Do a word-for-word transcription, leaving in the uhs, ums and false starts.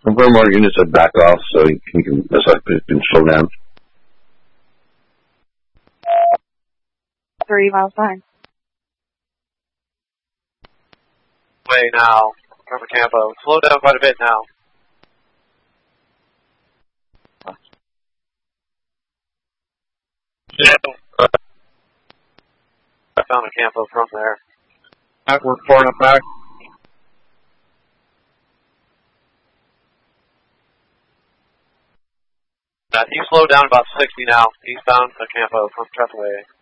Confirm our units have back off so you can, you can, the suspect can slow down. Three miles behind. Way now, from the Campo. Slow down quite a bit now. Yeah. I found a Campo from there. We're pouring up back. Uh, you slow down about sixty now, eastbound to Campo from Tressaway.